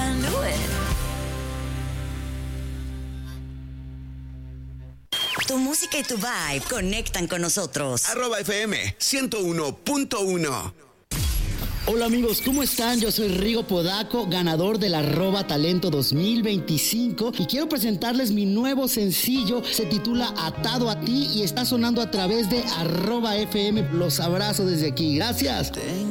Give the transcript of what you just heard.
do it. Tu música y tu vibe conectan con nosotros. @FM 101.1. Hola amigos, ¿cómo están? Yo soy Rigo Podaco, ganador del @Talento 2025 y quiero presentarles mi nuevo sencillo. Se titula Atado a ti y está sonando a través de @FM. Los abrazo desde aquí. Gracias. Tengo